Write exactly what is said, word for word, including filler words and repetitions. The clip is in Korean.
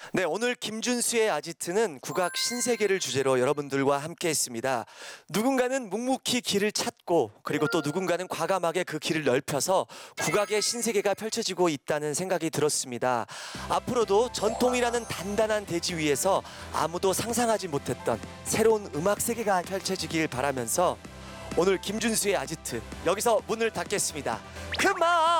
네, 오늘 김준수의 아지트는 국악 신세계를 주제로 여러분들과 함께 했습니다. 누군가는 묵묵히 길을 찾고 그리고 또 누군가는 과감하게 그 길을 넓혀서 국악의 신세계가 펼쳐지고 있다는 생각이 들었습니다. 앞으로도 전통이라는 단단한 대지 위에서 아무도 상상하지 못했던 새로운 음악 세계가 펼쳐지길 바라면서 오늘 김준수의 아지트 여기서 문을 닫겠습니다. 그만!